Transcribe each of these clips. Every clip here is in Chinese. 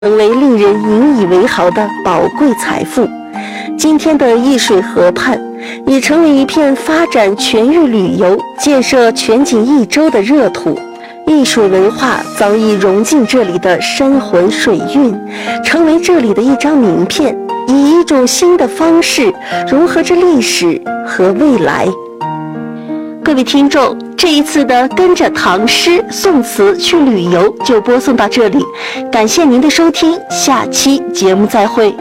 成为令人引以为豪的宝贵财富。今天的易水河畔已成为一片发展全域旅游、建设全景一洲的热土。易水文化早已融进这里的山魂水韵，成为这里的一张名片，以一种新的方式融合着历史和未来。各位听众，这一次的跟着唐诗宋词去旅游就播送到这里，感谢您的收听，下期节目再会。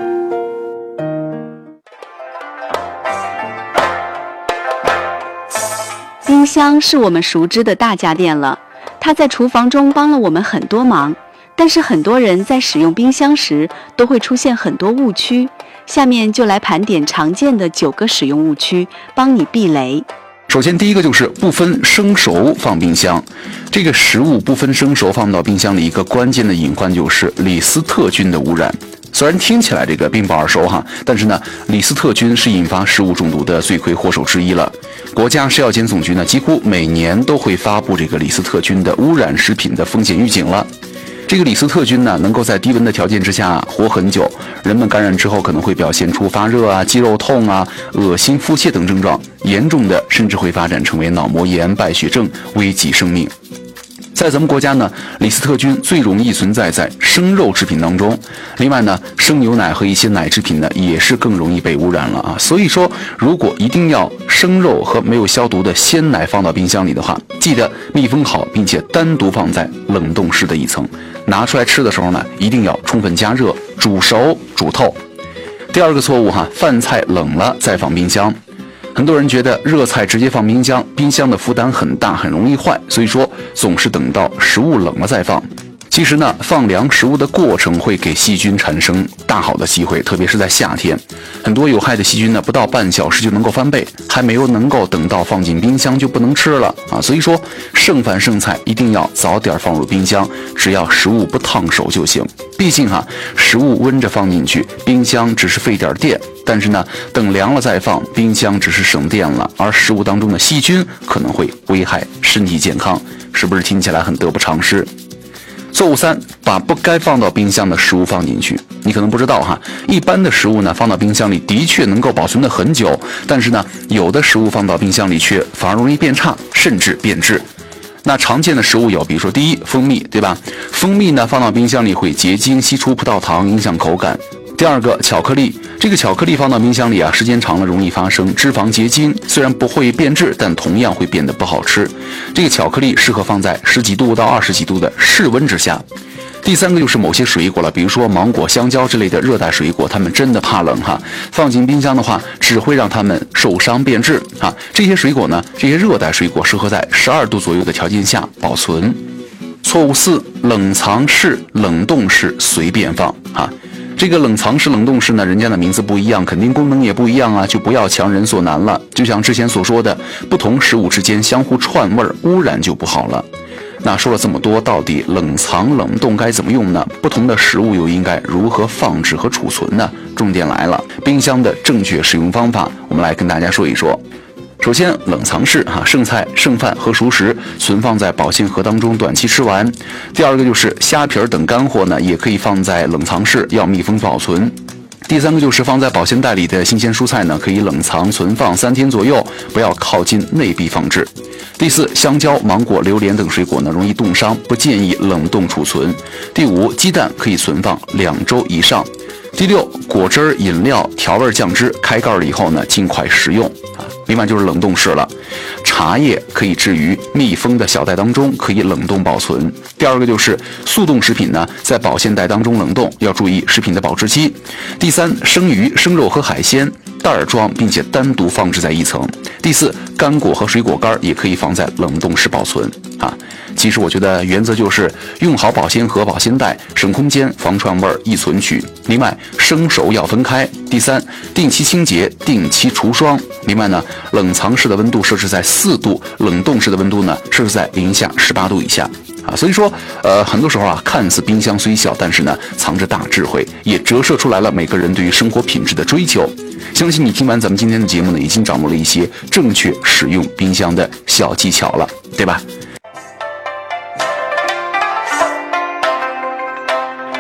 冰箱是我们熟知的大家电了，它在厨房中帮了我们很多忙，但是很多人在使用冰箱时都会出现很多误区，下面就来盘点常见的9个使用误区，帮你避雷。 首先，第一个就是不分生熟放冰箱。这个食物不分生熟放到冰箱里，一个关键的隐患就是李斯特菌的污染。虽然听起来这个并不耳熟哈，但是呢，李斯特菌是引发食物中毒的罪魁祸首之一了。国家食药监总局呢，几乎每年都会发布这个李斯特菌的污染食品的风险预警了。这个李斯特菌呢，能够在低温的条件之下活很久，人们感染之后可能会表现出发热啊、肌肉痛啊、恶心、腹泻等症状，严重的甚至会发展成为脑膜炎、败血症，危及生命。在咱们国家呢，李斯特菌最容易存在在生肉制品当中。另外呢，生牛奶和一些奶制品呢，也是更容易被污染了啊。所以说，如果一定要生肉和没有消毒的鲜奶放到冰箱里的话，记得密封好，并且单独放在冷冻室的一层。拿出来吃的时候呢，一定要充分加热，煮熟煮透。第二个错误哈，饭菜冷了再放冰箱。很多人觉得热菜直接放冰箱，冰箱的负担很大，很容易坏，所以说总是等到食物冷了再放。其实呢，放凉食物的过程会给细菌产生大好的机会，特别是在夏天，很多有害的细菌呢，不到半小时就能够翻倍，还没有能够等到放进冰箱就不能吃了啊！所以说，剩饭剩菜一定要早点放入冰箱，只要食物不烫手就行。毕竟哈，食物温着放进去，冰箱只是费点电，但是呢，等凉了再放，冰箱只是省电了，而食物当中的细菌可能会危害身体健康，是不是听起来很得不偿失？错误3，把不该放到冰箱的食物放进去。你可能不知道哈，一般的食物呢，放到冰箱里的确能够保存得很久，但是呢，有的食物放到冰箱里却反而容易变差，甚至变质。那常见的食物有，比如说第一，蜂蜜，对吧？蜂蜜呢，放到冰箱里会结晶，吸出葡萄糖，影响口感。第二个，巧克力，这个巧克力放到冰箱里啊，时间长了容易发生脂肪结晶，虽然不会变质，但同样会变得不好吃。这个巧克力适合放在10几度到20几度的室温之下。第三个就是某些水果了，比如说芒果、香蕉之类的热带水果，它们真的怕冷哈，放进冰箱的话，只会让它们受伤变质啊。这些水果呢，这些热带水果适合在12度左右的条件下保存。错误4，冷藏室、冷冻室随便放啊。这个冷藏室、冷冻室呢，人家的名字不一样，肯定功能也不一样啊，就不要强人所难了。就像之前所说的，不同食物之间相互串味儿，污染就不好了。那说了这么多，到底冷藏、冷冻该怎么用呢？不同的食物又应该如何放置和储存呢？重点来了，冰箱的正确使用方法，我们来跟大家说一说。首先，冷藏室剩菜、剩饭和熟食存放在保鲜盒当中，短期吃完。第二个就是虾皮等干货呢，也可以放在冷藏室，要密封保存。第三个就是放在保鲜袋里的新鲜蔬菜呢，可以冷藏存放3天左右，不要靠近内壁放置。第4，香蕉、芒果、榴莲等水果呢容易冻伤，不建议冷冻储存。第5，鸡蛋可以存放2周以上。第6，果汁、饮料、调味酱汁开盖了以后呢，尽快食用啊。另外就是冷冻室了，茶叶可以置于密封的小袋当中，可以冷冻保存。第二个就是速冻食品呢，在保鲜袋当中冷冻，要注意食品的保质期。第3，生鱼、生肉和海鲜袋装，并且单独放置在一层。第4，干果和水果干也可以放在冷冻室保存啊。其实我觉得原则就是用好保鲜盒、保鲜袋，省空间，防串味，易存取。另外，生熟要分开。第3，定期清洁，定期除霜。另外呢，冷藏室的温度设置在4度，冷冻室的温度呢设置在零下18度以下啊。所以说，很多时候啊，看似冰箱虽小，但是呢，藏着大智慧，也折射出来了每个人对于生活品质的追求。相信你听完咱们今天的节目呢，已经掌握了一些正确使用冰箱的小技巧了，对吧？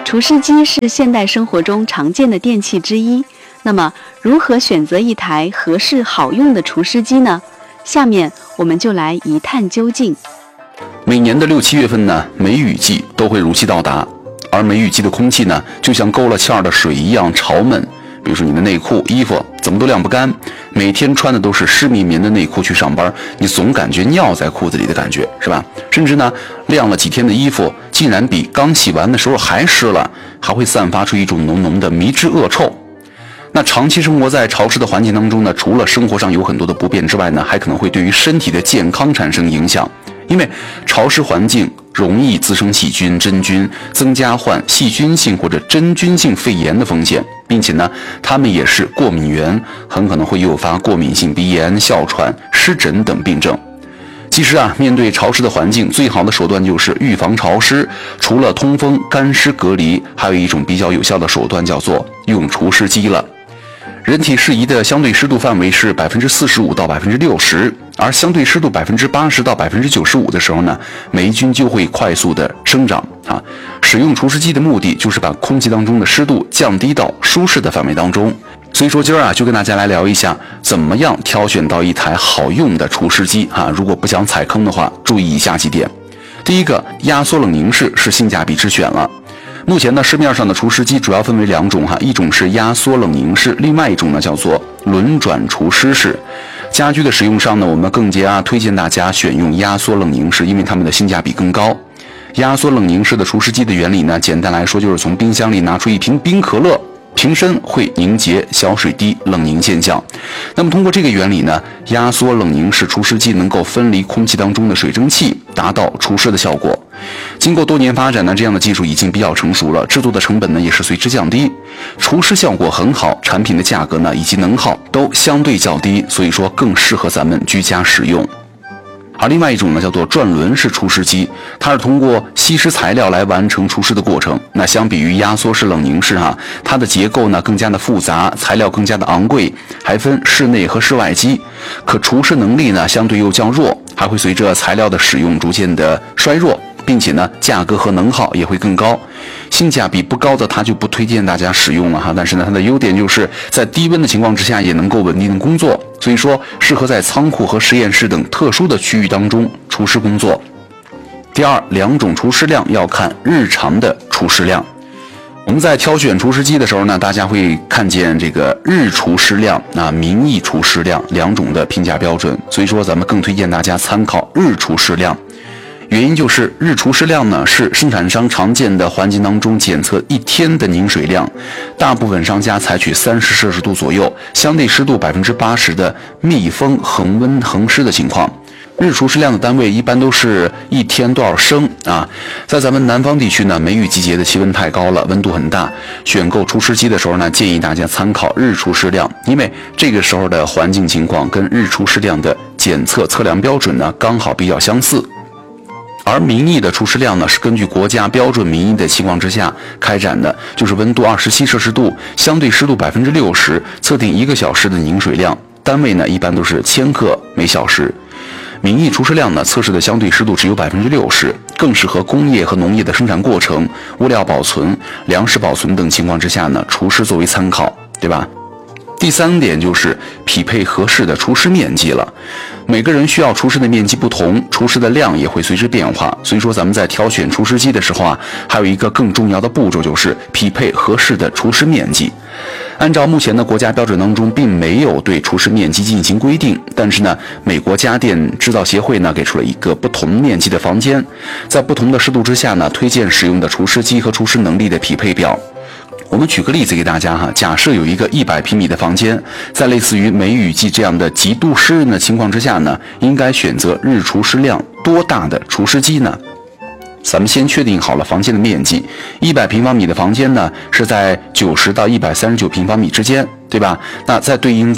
除湿机是现代生活中常见的电器之一。那么，如何选择一台合适好用的除湿机呢？下面我们就来一探究竟。 每年的6、7月份呢，梅雨季都会如期到达，而梅雨季的空气呢，就像勾了芡儿的水一样潮闷。比如说你的内裤、衣服怎么都晾不干，每天穿的都是湿绵绵的内裤去上班，你总感觉尿在裤子里的感觉，是吧？甚至呢，晾了几天的衣服，竟然比刚洗完的时候还湿了，还会散发出一种浓浓的迷之恶臭。那长期生活在潮湿的环境当中呢，除了生活上有很多的不便之外呢，还可能会对于身体的健康产生影响。因为潮湿环境容易滋生细菌、真菌，增加患细菌性或者真菌性肺炎的风险，并且呢，它们也是过敏源，很可能会诱发过敏性鼻炎、哮喘、湿疹等病症。其实啊，面对潮湿的环境，最好的手段就是预防潮湿。除了通风、干湿隔离，还有一种比较有效的手段，叫做用除湿机了。人体适宜的相对湿度范围是45%到60%，而相对湿度80%到95%的时候呢，霉菌就会快速的生长啊。使用除湿机的目的就是把空气当中的湿度降低到舒适的范围当中。所以说今儿啊，就跟大家来聊一下怎么样挑选到一台好用的除湿机啊。如果不想踩坑的话，注意以下几点。第一个，压缩冷凝式是性价比之选了。目前呢，市面上的除湿机主要分为2种哈，一种是压缩冷凝式，另外一种呢叫做轮转除湿式。家居的使用上呢，我们更加推荐大家选用压缩冷凝式，因为它们的性价比更高。压缩冷凝式的除湿机的原理呢，简单来说就是从冰箱里拿出一瓶冰可乐，瓶身会凝结小水滴冷凝现象。那么通过这个原理呢，压缩冷凝式除湿机能够分离空气当中的水蒸气，达到除湿的效果。经过多年发展呢，这样的技术已经比较成熟了，制作的成本呢也是随之降低，除湿效果很好，产品的价格呢以及能耗都相对较低，所以说更适合咱们居家使用。而另外一种呢叫做转轮式除湿机，它是通过吸湿材料来完成除湿的过程。那相比于压缩式冷凝式它的结构呢更加的复杂，材料更加的昂贵，还分室内和室外机，可除湿能力呢相对又较弱，还会随着材料的使用逐渐的衰弱，并且呢价格和能耗也会更高，性价比不高的它就不推荐大家使用了但是呢它的优点就是在低温的情况之下也能够稳定的工作，所以说适合在仓库和实验室等特殊的区域当中除湿工作。第二，2种除湿量要看日常的除湿量。我们在挑选除湿机的时候呢，大家会看见这个日除湿量名义除湿量2种的评价标准，所以说咱们更推荐大家参考日除湿量。原因就是日除湿量呢是生产商常见的环境当中检测1天的凝水量，大部分商家采取30摄氏度左右，相对湿度80%的密封恒温恒湿的情况。日除湿量的单位一般都是1天多少升在咱们南方地区呢，梅雨季节的气温太高了，温度很大，选购除湿机的时候呢，建议大家参考日除湿量，因为这个时候的环境情况跟日除湿量的检测测量标准呢刚好比较相似。而名义的除湿量呢，是根据国家标准名义的情况之下开展的，就是温度27摄氏度，相对湿度60%，测定1个小时的凝水量，单位呢一般都是千克每小时。名义除湿量呢，测试的相对湿度只有60%，更适合工业和农业的生产过程、物料保存、粮食保存等情况之下呢，除湿作为参考，对吧？第3点就是匹配合适的除湿面积了。每个人需要除湿的面积不同，除湿的量也会随之变化，所以说咱们在挑选除湿机的时候还有一个更重要的步骤，就是匹配合适的除湿面积。按照目前的国家标准当中，并没有对除湿面积进行规定，但是呢，美国家电制造协会呢给出了一个不同面积的房间，在不同的湿度之下呢，推荐使用的除湿机和除湿能力的匹配表。我们举个例子给大家假设有一个100平米的房间，在类似于梅雨季这样的极度湿润的情况之下呢，应该选择日除湿量多大的除湿机呢？咱们先确定好了房间的面积，100平方米的房间呢是在90到139平方米之间，对吧？那再对应到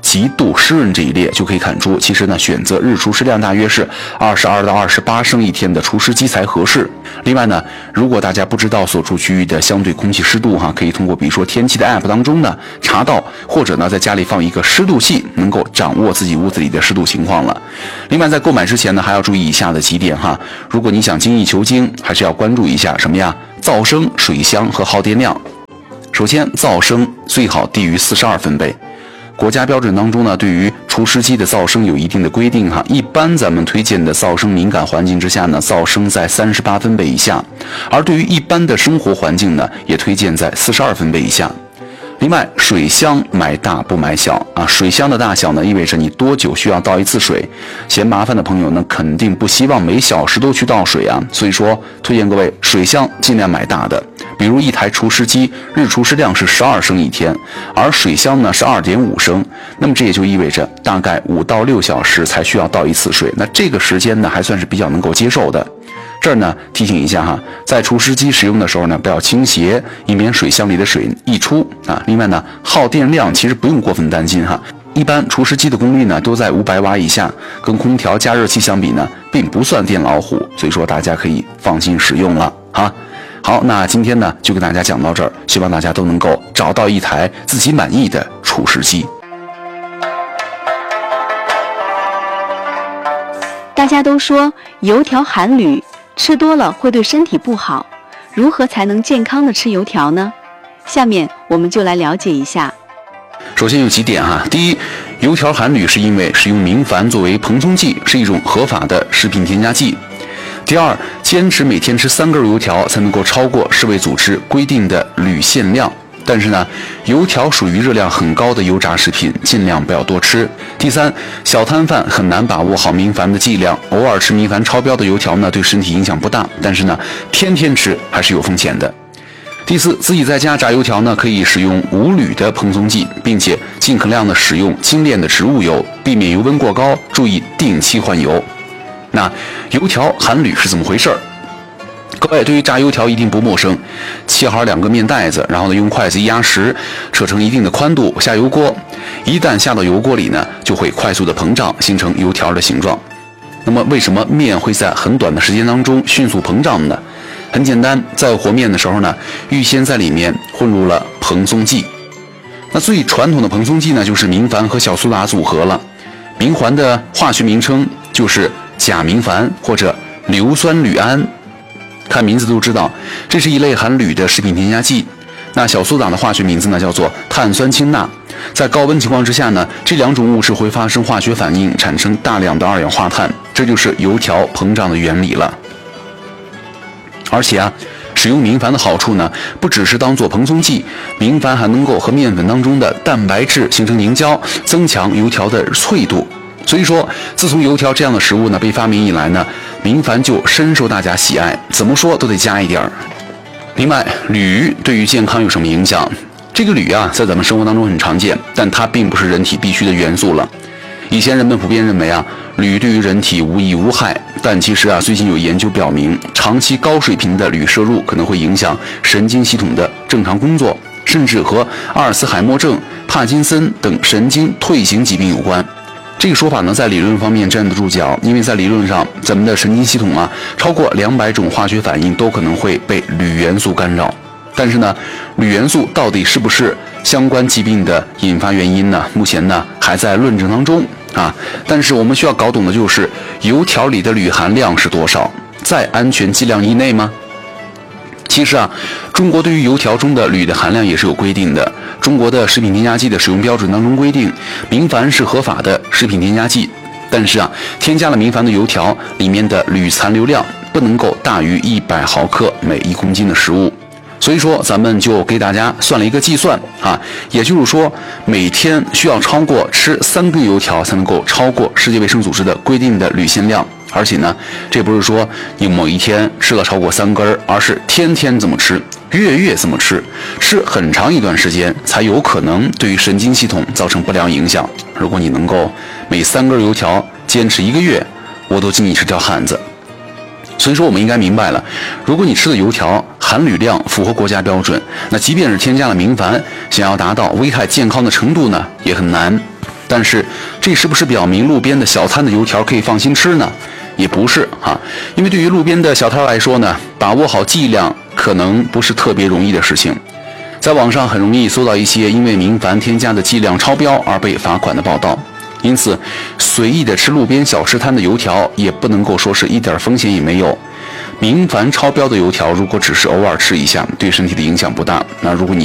极度湿润这一列，就可以看出，其实呢，选择日除湿量大约是22到28升一天的除湿机才合适。另外呢，如果大家不知道所处区域的相对空气湿度可以通过比如说天气的 app 当中呢查到，或者呢在家里放一个湿度计，能够掌握自己屋子里的湿度情况了。另外在购买之前呢，还要注意以下的几点如果你想精益求精，还是要关注一下什么呀？噪声、水箱和耗电量。首先，噪声最好低于42分贝。国家标准当中呢，对于除湿机的噪声有一定的规定一般咱们推荐的噪声敏感环境之下呢，噪声在38分贝以下，而对于一般的生活环境呢，也推荐在42分贝以下。另外，水箱买大不买小水箱的大小呢，意味着你多久需要倒一次水。嫌麻烦的朋友呢，肯定不希望每小时都去倒水所以说推荐各位水箱尽量买大的。比如一台除湿机日除湿量是12升一天，而水箱呢是2.5升，那么这也就意味着大概5到6小时才需要倒一次水，那这个时间呢还算是比较能够接受的。这儿呢提醒一下在除湿机使用的时候呢，不要倾斜，以免水箱里的水溢出另外呢，耗电量其实不用过分担心一般除湿机的功率呢都在500瓦以下，跟空调加热器相比呢，并不算电老虎，所以说大家可以放心使用了好，那今天呢就跟大家讲到这儿，希望大家都能够找到一台自己满意的除湿机。 大家都说油条含铝，吃多了会对身体不好，如何才能健康的吃油条呢？下面我们就来了解一下。 首先有几点第一，油条含铝是因为使用明矾作为蓬松剂，是一种合法的食品添加剂。第二，坚持每天吃3根油条才能够超过世卫组织规定的铝限量。但是呢，油条属于热量很高的油炸食品，尽量不要多吃。第三，小摊贩很难把握好明矾的剂量，偶尔吃明矾超标的油条呢，对身体影响不大，但是呢，天天吃还是有风险的。第四，自己在家炸油条呢，可以使用无铝的蓬松剂，并且尽可量的使用精炼的植物油，避免油温过高，注意定期换油。那油条含铝是怎么回事？各位对于炸油条一定不陌生，切好2个面袋子，然后呢用筷子一压实，扯成一定的宽度，下油锅。一旦下到油锅里呢，就会快速的膨胀，形成油条的形状。那么为什么面会在很短的时间当中迅速膨胀呢？很简单，在和面的时候呢，预先在里面混入了蓬松剂。那最传统的蓬松剂呢，就是明矾和小苏打组合了。明矾的化学名称就是甲明矾或者硫酸铝胺，看名字都知道，这是一类含铝的食品添加剂。那小苏打的化学名字呢，叫做碳酸氢钠。在高温情况之下呢，这2种物质会发生化学反应，产生大量的二氧化碳，这就是油条膨胀的原理了。而且使用明矾的好处呢，不只是当做蓬松剂，明矾还能够和面粉当中的蛋白质形成凝胶，增强油条的脆度。所以说，自从油条这样的食物呢被发明以来呢，明矾就深受大家喜爱，怎么说都得加一点儿。另外，铝对于健康有什么影响？这个铝在咱们生活当中很常见，但它并不是人体必需的元素了。以前人们普遍认为铝对于人体无益无害，但其实最近有研究表明，长期高水平的铝摄入可能会影响神经系统的正常工作，甚至和阿尔茨海默症、帕金森等神经退行疾病有关。这个说法呢，在理论方面站得住脚，因为在理论上，咱们的神经系统超过200种化学反应都可能会被铝元素干扰。但是呢，铝元素到底是不是相关疾病的引发原因呢？目前呢还在论证当中但是我们需要搞懂的就是，油条里的铝含量是多少，在安全剂量以内吗？其实中国对于油条中的铝的含量也是有规定的。中国的食品添加剂的使用标准当中规定，明矾是合法的食品添加剂，但是添加了明矾的油条里面的铝残留量不能够大于100毫克每1公斤的食物。所以说，咱们就给大家算了一个计算也就是说，每天需要超过吃3根油条才能够超过世界卫生组织的规定的铝限量。而且呢，这不是说你某一天吃了超过3根，而是天天这么吃，月这么吃，吃很长一段时间，才有可能对于神经系统造成不良影响。如果你能够每3根油条坚持1个月，我都敬你是条汉子。所以说，我们应该明白了，如果你吃的油条含铝量符合国家标准，那即便是添加了明矾，想要达到危害健康的程度呢，也很难。 但是这是不是表明路边的小摊的油条可以放心吃呢？也不是啊，因为对于路边的小摊来说呢，把握好剂量可能不是特别容易的事情。在网上很容易搜到一些因为明矾添加的剂量超标而被罚款的报道，因此随意的吃路边小吃摊的油条也不能够说是一点风险也没有。明矾超标的油条如果只是偶尔吃一下，对身体的影响不大。那如果你